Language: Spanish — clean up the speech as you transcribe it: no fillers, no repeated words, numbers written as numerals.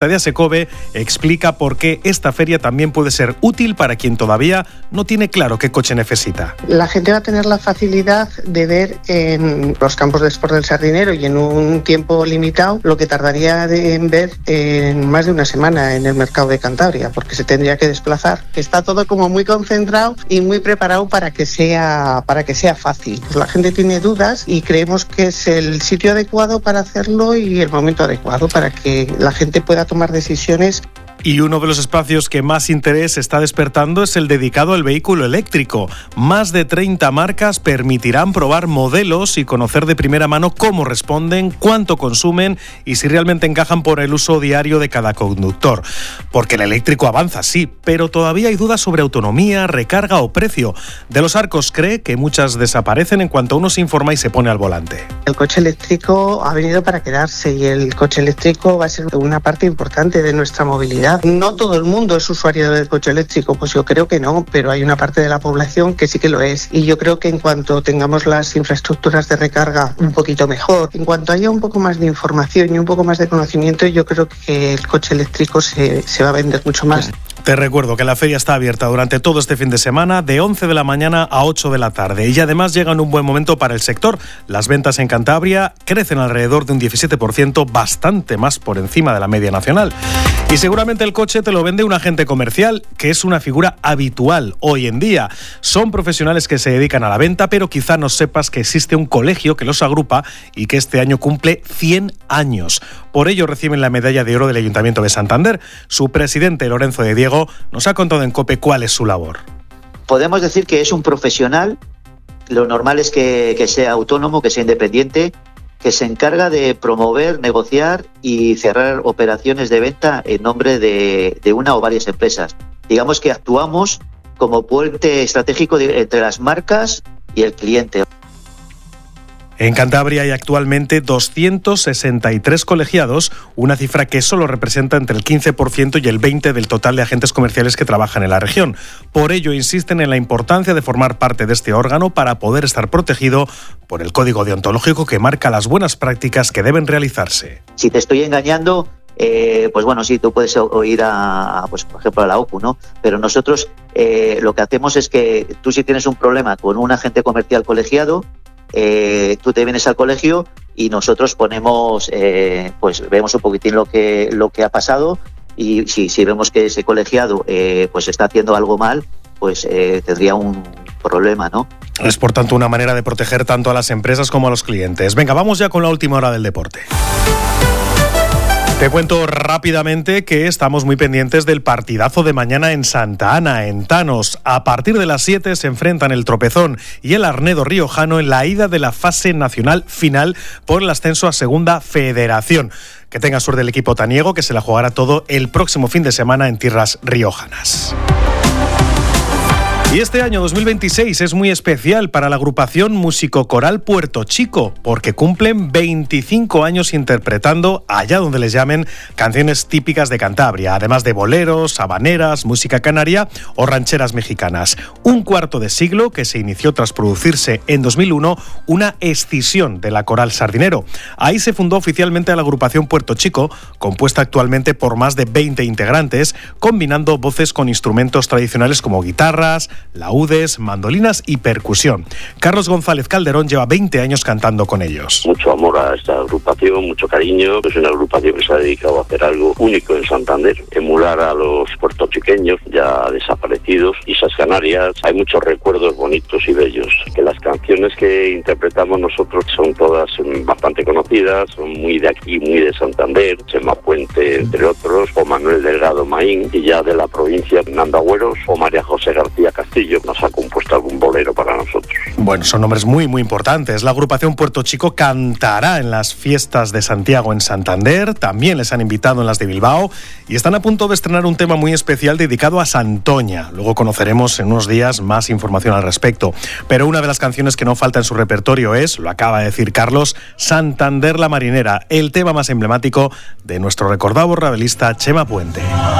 de Asecove explica por qué esta feria también puede ser útil para quien todavía no tiene claro qué coche necesita. La gente va a tener la facilidad de ver en los campos de Sport del Sardinero y en un tiempo limitado lo que tardaría en ver en más de una semana en el mercado de Cantabria, porque se tendría que desplazar. Está todo como muy concentrado y muy preparado para que sea fácil. Pues la gente tiene dudas y creemos que es el sitio adecuado para hacerlo y el momento adecuado para que la gente pueda tomar decisiones. Y uno de los espacios que más interés está despertando es el dedicado al vehículo eléctrico. Más de 30 marcas permitirán probar modelos y conocer de primera mano cómo responden, cuánto consumen y si realmente encajan por el uso diario de cada conductor. Porque el eléctrico avanza, sí, pero todavía hay dudas sobre autonomía, recarga o precio. De los Arcos cree que muchas desaparecen en cuanto uno se informa y se pone al volante. El coche eléctrico ha venido para quedarse y el coche eléctrico va a ser una parte importante de nuestra movilidad. No todo el mundo es usuario del coche eléctrico, pues yo creo que no, pero hay una parte de la población que sí que lo es. Y yo creo que en cuanto tengamos las infraestructuras de recarga un poquito mejor, en cuanto haya un poco más de información y un poco más de conocimiento, yo creo que el coche eléctrico se va a vender mucho más. Te recuerdo que la feria está abierta durante todo este fin de semana de 11 de la mañana a 8 de la tarde y además llega en un buen momento para el sector. Las ventas en Cantabria crecen alrededor de un 17%, bastante más por encima de la media nacional. Y seguramente el coche te lo vende un agente comercial, que es una figura habitual hoy en día. Son profesionales que se dedican a la venta, pero quizá no sepas que existe un colegio que los agrupa y que este año cumple 100 años. Por ello reciben la medalla de oro del Ayuntamiento de Santander. Su presidente, Lorenzo de Diego, nos ha contado en COPE cuál es su labor. Podemos decir que es un profesional. Lo normal es que sea autónomo, que sea independiente, que se encarga de promover, negociar y cerrar operaciones de venta en nombre de una o varias empresas. Digamos que actuamos como puente estratégico entre las marcas y el cliente. En Cantabria hay actualmente 263 colegiados, una cifra que solo representa entre el 15% y el 20% del total de agentes comerciales que trabajan en la región. Por ello, insisten en la importancia de formar parte de este órgano para poder estar protegido por el código deontológico que marca las buenas prácticas que deben realizarse. Si te estoy engañando, pues bueno, sí, tú puedes ir pues por ejemplo, a la OCU, ¿no? Pero nosotros lo que hacemos es que tú, si tienes un problema con un agente comercial colegiado, tú te vienes al colegio y nosotros ponemos, pues vemos un poquitín lo que ha pasado y si vemos que ese colegiado pues está haciendo algo mal, pues tendría un problema, ¿no? Es por tanto una manera de proteger tanto a las empresas como a los clientes. Venga, vamos ya con la última hora del deporte. Te cuento rápidamente que estamos muy pendientes del partidazo de mañana en Santa Ana, en Tanos. A partir de las 7 se enfrentan el Tropezón y el Arnedo riojano en la ida de la fase nacional final por el ascenso a Segunda Federación. Que tenga suerte el equipo taniego, que se la jugará todo el próximo fin de semana en tierras riojanas. Y este año 2026 es muy especial para la agrupación músico-coral Puerto Chico, porque cumplen 25 años interpretando, allá donde les llamen, canciones típicas de Cantabria, además de boleros, habaneras, música canaria o rancheras mexicanas. Un cuarto de siglo que se inició tras producirse en 2001 una escisión de la Coral Sardinero. Ahí se fundó oficialmente la agrupación Puerto Chico, compuesta actualmente por más de 20 integrantes, combinando voces con instrumentos tradicionales como guitarras, laúdes, mandolinas y percusión. Carlos González Calderón lleva 20 años cantando con ellos. Mucho amor a esta agrupación, mucho cariño. Es una agrupación que se ha dedicado a hacer algo único en Santander, emular a los puertorriqueños ya desaparecidos, Islas Canarias. Hay muchos recuerdos bonitos y bellos. Que las canciones que interpretamos nosotros son todas bastante conocidas, son muy de aquí, muy de Santander, Chema Puente, entre otros, o Manuel Delgado Maín, y ya de la provincia Fernando Agüeros o María José García Castillo nos ha compuesto algún bolero para nosotros. Bueno, son nombres muy, muy importantes. La agrupación Puerto Chico cantará en las fiestas de Santiago en Santander, también les han invitado en las de Bilbao y están a punto de estrenar un tema muy especial dedicado a Santoña. Luego conoceremos en unos días más información al respecto. Pero una de las canciones que no falta en su repertorio es, lo acaba de decir Carlos, Santander la Marinera, el tema más emblemático de nuestro recordado rabelista Chema Puente.